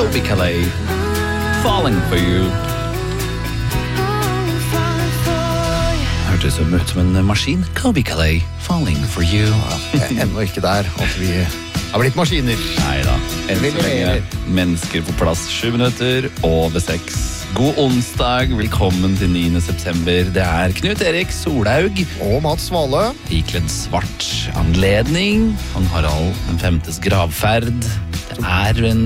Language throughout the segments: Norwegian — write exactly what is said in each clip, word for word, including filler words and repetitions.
Colby Calais, Falling for You. Hørtes ut som en maskin. Colby Calais, Falling for You. Ja, jeg er ennå ikke der at vi har blitt maskiner. Neida, enn så lenge mennesker på plass. Sju minutter over seks. God onsdag, velkommen til niende september. Det er Knut Erik Solhaug Og Mats Svale. ikledd svart anledning. Han Harald den femtes gravferd. Det er en,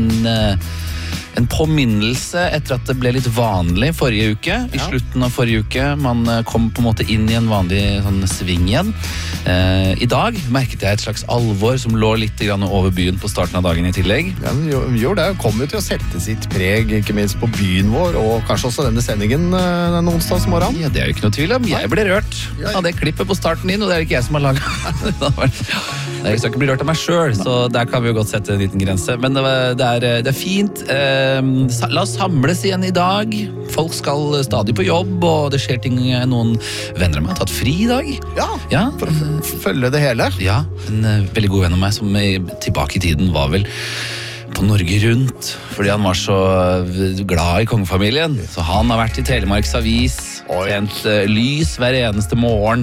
en påminnelse etter at det ble litt vanlig forrige uke. I Ja. slutten av forrige uke. Man kom på en måte inn i en vanlig sånn, sving igjen. Eh, I dag merket jeg et slags alvor som lå litt grann over byen på starten av dagen i tillegg. Ja, men jo- gjør det. Kommer jo til å sette sitt preg, ikke minst på byen vår, og kanskje også denne sendingen eh, den onsdagsmorgen. Ja, det er jo ikke noe tvil om. Jeg ble rørt av det klippet på starten din, og det er ikke jeg som har laget. Jeg skal ikke bli rørt av meg selv, så der kan vi jo godt sette en liten grense. Men det er, det er, det er fint. Eh, sa- La oss samles igjen i dag. Folk skal stadig på jobb, og det skjer ting. Noen venner av meg har tatt fri i dag. Ja, Ja, for å f- følge det hele. ja, en eh, veldig god venn av meg som i, tilbake i tiden var vel på Norge Rundt, fordi han var så eh, glad i kongefamilien. Så han har vært i Telemarks Avis, Oi. tent eh, lys hver eneste morgen.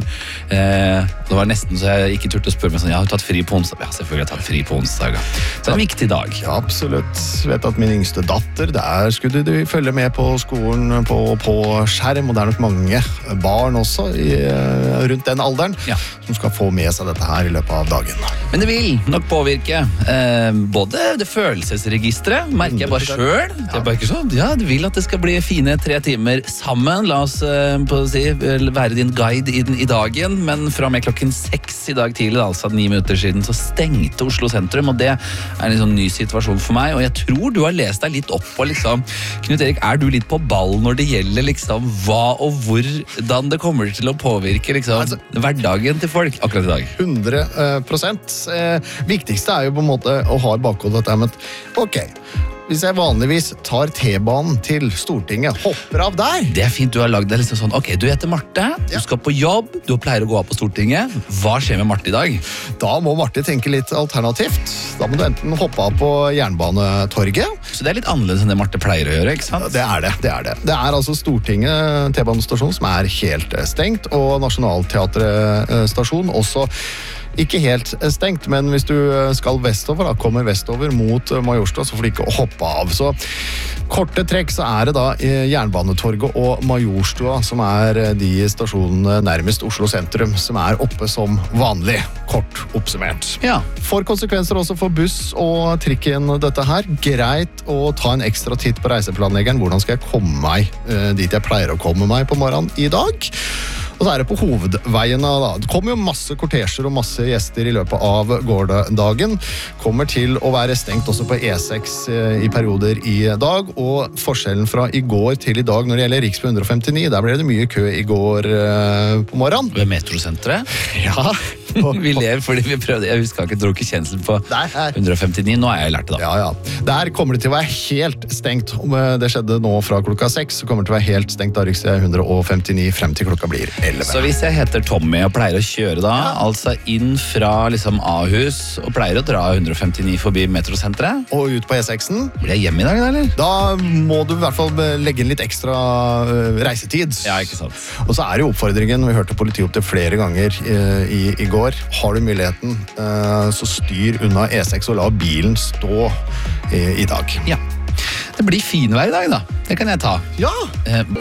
Eh, det var nesten så jeg ikke turte å spørre meg sånn, ja, har du tatt fri på onsdag? Ja, selvfølgelig har jeg tatt fri på onsdag. Ja. Så det er en viktig dag. Ja, absolutt. Vet at min yngste datter, der skulle du følge med på skolen på, på skjerm, og det er nok mange barn også i, eh, rundt den alderen Ja. som skal få med seg dette her i løpet av dagen. Men det vil nok påvirke eh, både det følelsesregistret, merker jeg bare selv. Det er bare ikke sånn, ja, du vil at det skal bli fine tre timer sammen. La oss eh, på å si, være din guide i, den, i dagen, men fra og med klokken seks i dag tidlig, altså ni minutter siden, så stengte Oslo sentrum, og det er en sånn ny situasjon for meg, og jeg tror du har lest deg litt opp på, liksom, Knut Erik, er du litt på ball når det gjelder, liksom, hva og hvordan det kommer til å påvirke, liksom, Altså- hverdagen til folk akkurat i dag? hundre prosent. Eh, viktigste er jo på en måte å ha i bakhodet dette med at ok, hvis jeg vanligvis tar T-banen til Stortinget, hopper av der. Det er fint, du har lagd det liksom sånn, ok, du heter Marte, du skal på jobb, du pleier å gå av på Stortinget. Hva skjer med Marte i dag? Da må Marte tenke litt alternativt. Da må du enten hoppe av på Jernbanetorget. Så det er litt annerledes enn det Marte pleier å gjøre, ikke sant? Det er det, det er det. Det er altså Stortinget T-banestasjon som er helt eh, stengt, og Nationaltheatret eh, stasjon også ikke helt eh, stengt, men hvis du eh, skal vestover, da, kommer vestover mot eh, Majorstua, så får du ikke hoppe av. Så korte trekk så er det da eh, Jernbanetorget og Majorstua som er eh, de stasjonene nærmest Oslo sentrum, som er oppe som vanlig, kort oppsummert. Ja. For konsekvenser også for buss og trikken dette her. Greit å ta en ekstra titt på reiseplanleggeren. Hvordan skal jeg komme meg eh, dit jeg pleier å komme meg på morgenen i dag? Og så er det på hovedveiene da. Det kommer jo masse kortesjer og masse gjester i løpet av gårdagen. Kommer til å være stengt også på E seks i perioder i dag. Og forskjellen fra i går til i dag når det gjelder Riksvei hundre femtini, der ble det mye kø i går eh, på morgenen. Ved metrosentret? Ja. Vi lever fordi vi prøvde, jeg husker ikke drukket kjensel på Der er- hundre femtini, nå har jeg lært det da. Ja, ja. Der kommer det til å være helt stengt. Om det skjedde nå fra klokka seks, så kommer det til å være helt stengt av Riksvei hundre femtini frem til klokka blir elleve. Så hvis jeg heter Tommy og pleier å kjøre da, altså inn fra liksom Ahus, og pleier å dra hundre femtini forbi metrosentret, Og ut på E seksen, blir jeg hjemme i dag da, eller? da må du i hvert fall legge inn litt ekstra øh, reisetid. Ja, ikke sant. Og så er jo oppfordringen, vi hørte politiet opp til flere ganger eh, i, i går, har du muligheten, eh, så styr unna E seks og la bilen stå eh, i dag. Ja. Det blir finvær i dag da, det kan jeg ta. Ja! Eh,